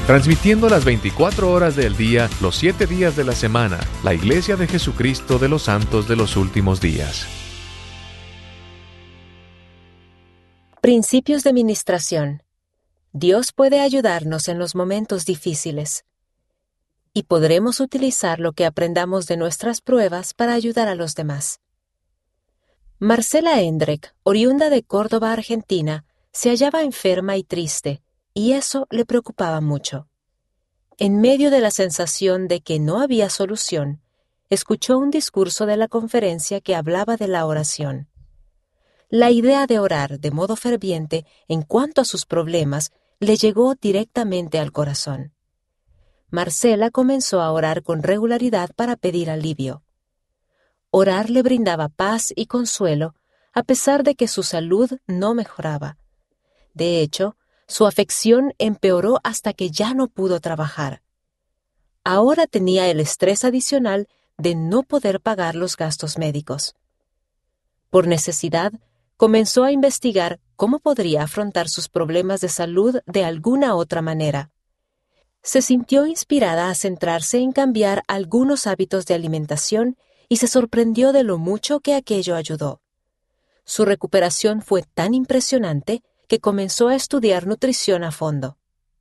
transmitiendo las 24 horas del día, los 7 días de la semana, la Iglesia de Jesucristo de los Santos de los Últimos Días. Principios de ministración. Dios puede ayudarnos en los momentos difíciles y podremos utilizar lo que aprendamos de nuestras pruebas para ayudar a los demás. Marcela Endrek, oriunda de Córdoba, Argentina, se hallaba enferma y triste, y eso le preocupaba mucho. En medio de la sensación de que no había solución, escuchó un discurso de la conferencia que hablaba de la oración. La idea de orar de modo ferviente en cuanto a sus problemas le llegó directamente al corazón. Marcela comenzó a orar con regularidad para pedir alivio. Orar le brindaba paz y consuelo, a pesar de que su salud no mejoraba. De hecho, su afección empeoró hasta que ya no pudo trabajar. Ahora tenía el estrés adicional de no poder pagar los gastos médicos. Por necesidad, comenzó a investigar cómo podría afrontar sus problemas de salud de alguna otra manera. Se sintió inspirada a centrarse en cambiar algunos hábitos de alimentación y se sorprendió de lo mucho que aquello ayudó. Su recuperación fue tan impresionante que comenzó a estudiar nutrición a fondo.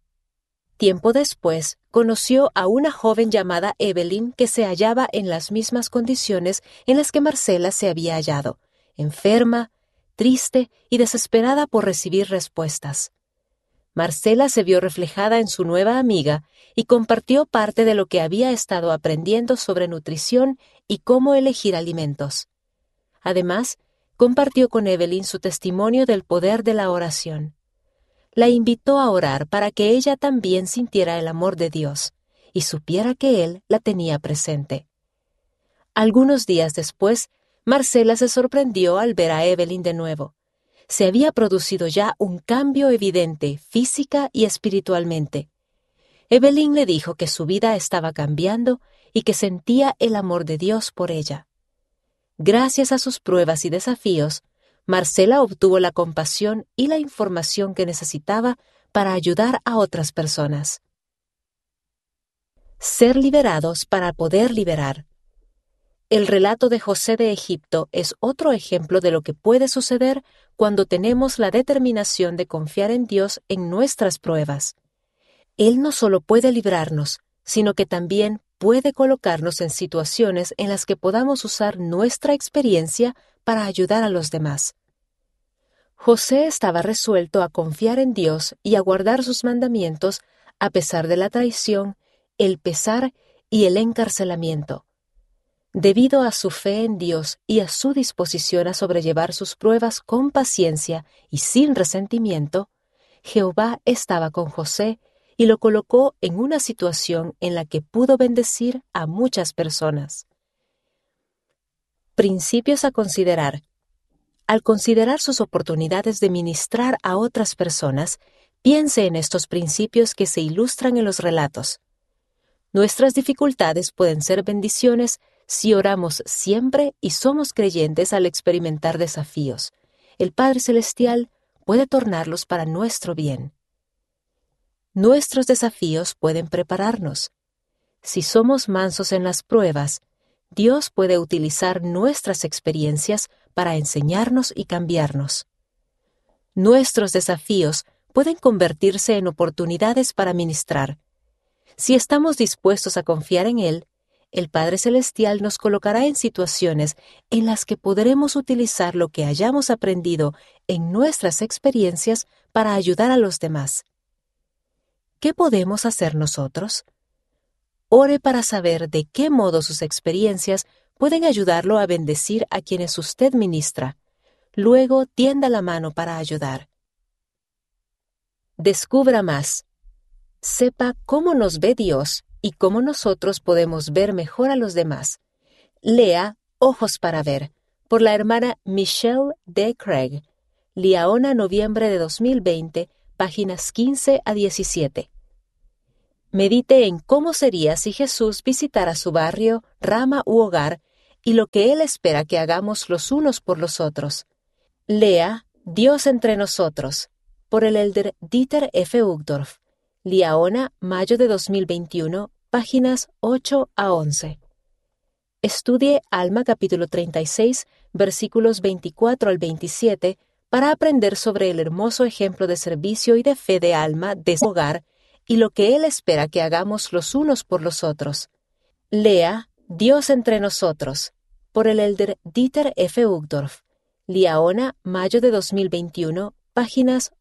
Tiempo después, conoció a una joven llamada Evelyn que se hallaba en las mismas condiciones en las que Marcela se había hallado, enferma, triste y desesperada por recibir respuestas. Marcela se vio reflejada en su nueva amiga y compartió parte de lo que había estado aprendiendo sobre nutrición y cómo elegir alimentos. Además, compartió con Evelyn su testimonio del poder de la oración. La invitó a orar para que ella también sintiera el amor de Dios y supiera que Él la tenía presente. Algunos días después, Marcela se sorprendió al ver a Evelyn de nuevo. Se había producido ya un cambio evidente física y espiritualmente. Evelyn le dijo que su vida estaba cambiando y que sentía el amor de Dios por ella. Gracias a sus pruebas y desafíos, Marcela obtuvo la compasión y la información que necesitaba para ayudar a otras personas. Ser liberados para poder liberar. El relato de José de Egipto es otro ejemplo de lo que puede suceder cuando tenemos la determinación de confiar en Dios en nuestras pruebas. Él no solo puede librarnos, sino que también puede colocarnos en situaciones en las que podamos usar nuestra experiencia para ayudar a los demás. José estaba resuelto a confiar en Dios y a guardar sus mandamientos a pesar de la traición, el pesar y el encarcelamiento. Debido a su fe en Dios y a su disposición a sobrellevar sus pruebas con paciencia y sin resentimiento, Jehová estaba con José y lo colocó en una situación en la que pudo bendecir a muchas personas. Principios a considerar. Al considerar sus oportunidades de ministrar a otras personas, piense en estos principios que se ilustran en los relatos. Nuestras dificultades pueden ser bendiciones si oramos siempre y somos creyentes al experimentar desafíos. El Padre Celestial puede tornarlos para nuestro bien. Nuestros desafíos pueden prepararnos. Si somos mansos en las pruebas, Dios puede utilizar nuestras experiencias para enseñarnos y cambiarnos. Nuestros desafíos pueden convertirse en oportunidades para ministrar. Si estamos dispuestos a confiar en Él, el Padre Celestial nos colocará en situaciones en las que podremos utilizar lo que hayamos aprendido en nuestras experiencias para ayudar a los demás. ¿Qué podemos hacer nosotros? Ore para saber de qué modo sus experiencias pueden ayudarlo a bendecir a quienes usted ministra. Luego tienda la mano para ayudar. Descubra más. Sepa cómo nos ve Dios y cómo nosotros podemos ver mejor a los demás. Lea Ojos para Ver, por la hermana Michelle D. Craig. Liaona, noviembre de 2020, páginas 15 a 17. Medite en cómo sería si Jesús visitara su barrio, rama u hogar y lo que Él espera que hagamos los unos por los otros. Lea Dios entre nosotros, por el elder Dieter F. Uchtdorf. Liaona, mayo de 2021, páginas 8 a 11. Estudie Alma capítulo 36, versículos 24 al 27, para aprender sobre el hermoso ejemplo de servicio y de fe de Alma de su hogar y lo que Él espera que hagamos los unos por los otros. Lea Dios entre nosotros, por el elder Dieter F. Uchtdorf. Liaona, mayo de 2021, páginas